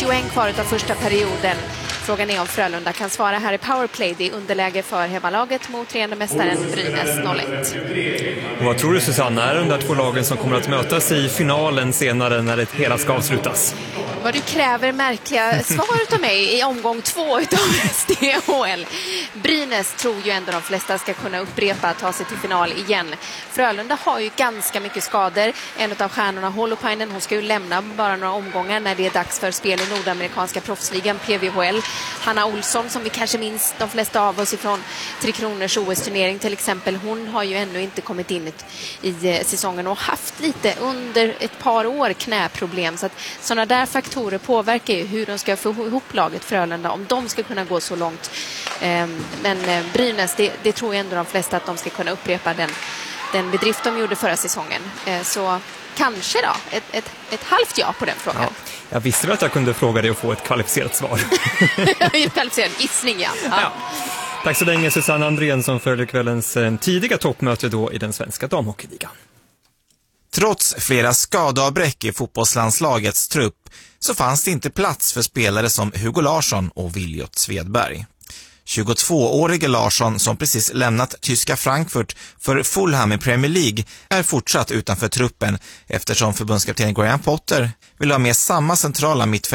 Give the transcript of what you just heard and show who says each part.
Speaker 1: 51 kvar av första perioden. Frågan är om Frölunda kan svara här i powerplay. Det är underläge för hemmalaget mot treende mästaren Brynäs 0-1.
Speaker 2: Och vad tror du, Susanna, är de där två lagen som kommer att mötas i finalen senare när det hela ska avslutas?
Speaker 1: Vad du kräver märkliga svar av mig i omgång 2 utav SDHL. Brynäs tror ju ändå de flesta ska kunna upprepa att ta sig till final igen. Frölunda har ju ganska mycket skador. En av stjärnorna, Holopainen, hon ska ju lämna bara några omgångar när det är dags för spel i nordamerikanska proffsligan PVHL. Hanna Olsson, som vi kanske minns de flesta av oss ifrån Tre Kronors OS-turnering till exempel, hon har ju ännu inte kommit in i säsongen och haft lite under ett par år knäproblem. Så att sådana där faktorer påverkar ju hur de ska få ihop laget Frölunda om de ska kunna gå så långt. Men Brynäs, det tror jag ändå de flesta att de ska kunna upprepa den bedrift de gjorde förra säsongen. Så kanske då, ett halvt ja på den frågan. Ja,
Speaker 2: jag visste väl att jag kunde fråga dig och få ett kvalificerat svar.
Speaker 1: Kvalificerad gissning, ja.
Speaker 2: Tack så länge, Susanna Andrén, som följer kvällens tidiga toppmöte då i den svenska damhockeyligan.
Speaker 3: Trots flera skadeavbräck i fotbollslandslagets trupp så fanns det inte plats för spelare som Hugo Larsson och Viljot Svedberg. 22-årige Larsson, som precis lämnat tyska Frankfurt för Fulham i Premier League, är fortsatt utanför truppen eftersom förbundskapten Graham Potter vill ha med samma centrala mittfält